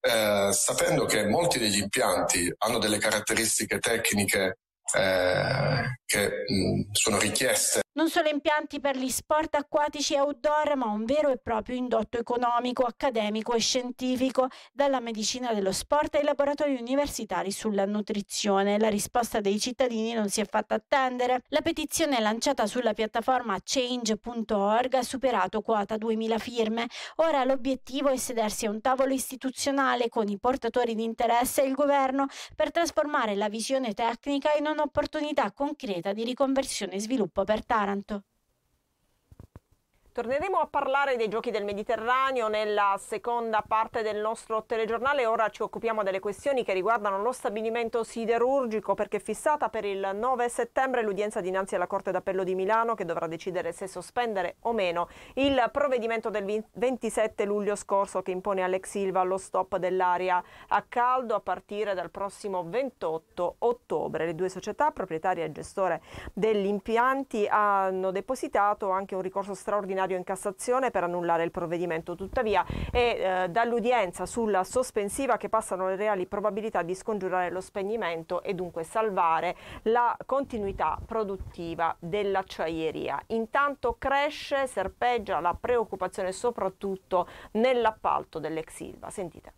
sapendo che molti degli impianti hanno delle caratteristiche tecniche che sono richieste. Non solo impianti per gli sport acquatici e outdoor, ma un vero e proprio indotto economico, accademico e scientifico, dalla medicina dello sport ai laboratori universitari sulla nutrizione. La risposta dei cittadini non si è fatta attendere. La petizione lanciata sulla piattaforma change.org ha superato quota 2000 firme. Ora l'obiettivo è sedersi a un tavolo istituzionale con i portatori di interesse e il governo per trasformare la visione tecnica in un'opportunità concreta di riconversione e sviluppo per Taranto. Torneremo a parlare dei Giochi del Mediterraneo nella seconda parte del nostro telegiornale. Ora ci occupiamo delle questioni che riguardano lo stabilimento siderurgico, perché è fissata per il 9 settembre l'udienza dinanzi alla Corte d'Appello di Milano, che dovrà decidere se sospendere o meno il provvedimento del 27 luglio scorso che impone all'ex Ilva lo stop dell'aria a caldo a partire dal prossimo 28 ottobre. Le due società, proprietaria e gestore degli impianti, hanno depositato anche un ricorso straordinario in Cassazione per annullare il provvedimento. Tuttavia è dall'udienza sulla sospensiva che passano le reali probabilità di scongiurare lo spegnimento e dunque salvare la continuità produttiva dell'acciaieria. Intanto cresce, serpeggia la preoccupazione soprattutto nell'appalto dell'ex Ilva. Sentite.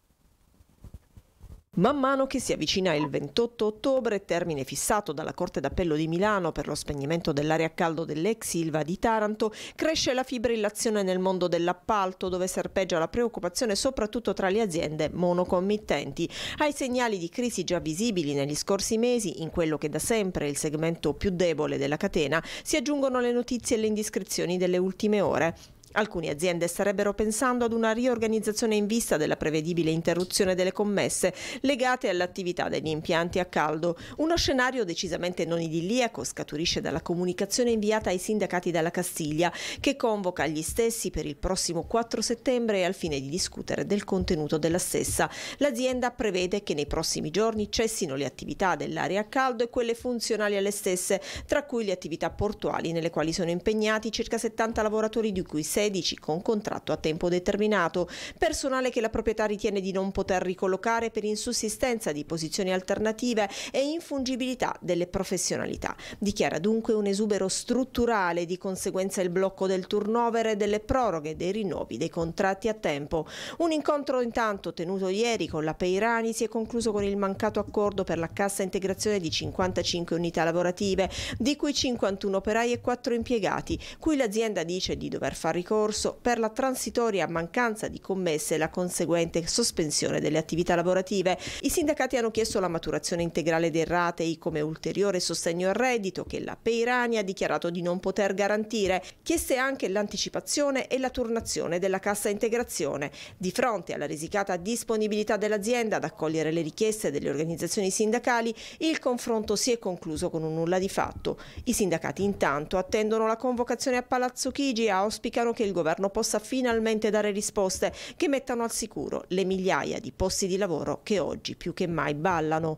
Man mano che si avvicina il 28 ottobre, termine fissato dalla Corte d'Appello di Milano per lo spegnimento dell'aria a caldo dell'ex Ilva di Taranto, cresce la fibrillazione nel mondo dell'appalto, dove serpeggia la preoccupazione soprattutto tra le aziende monocommittenti. Ai segnali di crisi già visibili negli scorsi mesi, in quello che da sempre è il segmento più debole della catena, si aggiungono le notizie e le indiscrezioni delle ultime ore. Alcune aziende starebbero pensando ad una riorganizzazione in vista della prevedibile interruzione delle commesse legate all'attività degli impianti a caldo. Uno scenario decisamente non idilliaco scaturisce dalla comunicazione inviata ai sindacati dalla Castiglia, che convoca gli stessi per il prossimo 4 settembre al fine di discutere del contenuto della stessa. L'azienda prevede che nei prossimi giorni cessino le attività dell'area a caldo e quelle funzionali alle stesse, tra cui le attività portuali nelle quali sono impegnati circa 70 lavoratori, di cui 16 con contratto a tempo determinato, personale che la proprietà ritiene di non poter ricollocare per insussistenza di posizioni alternative e infungibilità delle professionalità. Dichiara dunque un esubero strutturale, di conseguenza il blocco del turnover e delle proroghe dei rinnovi dei contratti a tempo. Un incontro intanto tenuto ieri con la Peirani si è concluso con il mancato accordo per la cassa integrazione di 55 unità lavorative, di cui 51 operai e 4 impiegati, cui l'azienda dice di dover far ricorso per la transitoria mancanza di commesse e la conseguente sospensione delle attività lavorative. I sindacati hanno chiesto la maturazione integrale dei ratei come ulteriore sostegno al reddito, che la Peirani ha dichiarato di non poter garantire. Chieste anche l'anticipazione e la turnazione della cassa integrazione. Di fronte alla risicata disponibilità dell'azienda ad accogliere le richieste delle organizzazioni sindacali, il confronto si è concluso con un nulla di fatto. I sindacati intanto attendono la convocazione a Palazzo Chigi e auspicano che il governo possa finalmente dare risposte che mettano al sicuro le migliaia di posti di lavoro che oggi più che mai ballano.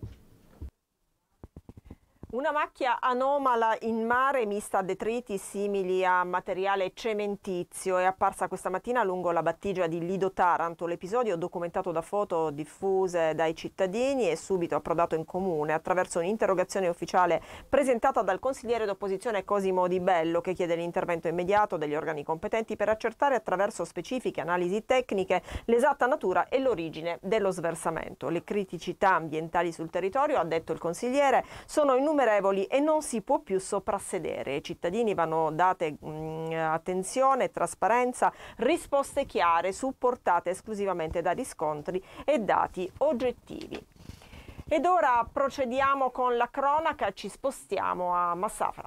Una macchia anomala in mare mista a detriti simili a materiale cementizio è apparsa questa mattina lungo la battigia di Lido Taranto. L'episodio, documentato da foto diffuse dai cittadini, è subito approdato in comune attraverso un'interrogazione ufficiale presentata dal consigliere d'opposizione Cosimo Di Bello, che chiede l'intervento immediato degli organi competenti per accertare attraverso specifiche analisi tecniche l'esatta natura e l'origine dello sversamento. Le criticità ambientali sul territorio, ha detto il consigliere, sono innumerevoli e non si può più soprassedere. Ai cittadini vanno date attenzione, trasparenza, risposte chiare, supportate esclusivamente da riscontri e dati oggettivi. Ed ora procediamo con la cronaca, ci spostiamo a Massafra.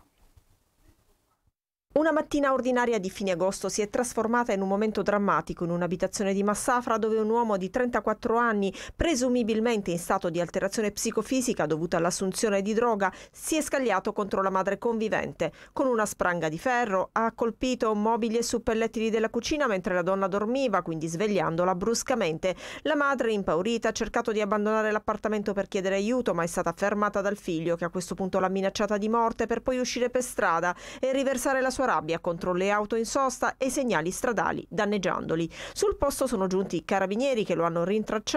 Una mattina ordinaria di fine agosto si è trasformata in un momento drammatico in un'abitazione di Massafra, dove un uomo di 34 anni, presumibilmente in stato di alterazione psicofisica dovuta all'assunzione di droga, si è scagliato contro la madre convivente. Con una spranga di ferro ha colpito mobili e suppellettili della cucina mentre la donna dormiva, quindi svegliandola bruscamente. La madre, impaurita, ha cercato di abbandonare l'appartamento per chiedere aiuto, ma è stata fermata dal figlio, che a questo punto l'ha minacciata di morte, per poi uscire per strada e riversare la sua rabbia contro le auto in sosta e i segnali stradali, danneggiandoli. Sul posto sono giunti i carabinieri, che lo hanno rintracciato